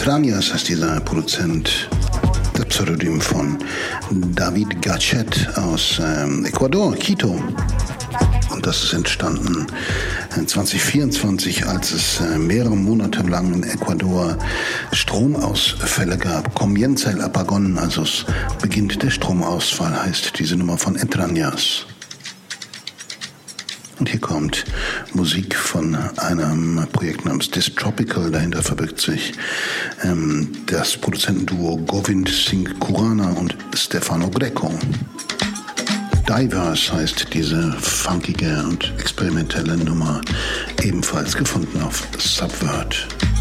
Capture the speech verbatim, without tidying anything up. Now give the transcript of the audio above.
Entrañas heißt dieser Produzent, das Pseudonym von David Gachet aus ähm, Ecuador, Quito. Und das ist entstanden zwanzig vierundzwanzig, als es äh, mehrere Monate lang in Ecuador Stromausfälle gab. Comienza el apagón, also es beginnt der Stromausfall, heißt diese Nummer von Entrañas. Und hier kommt Musik von einem Projekt namens Distropical. Dahinter verbirgt sich ähm, das Produzentenduo Govind Singh Khurana und Stefano Greco. Diverse heißt diese funkige und experimentelle Nummer, ebenfalls gefunden auf Subvert.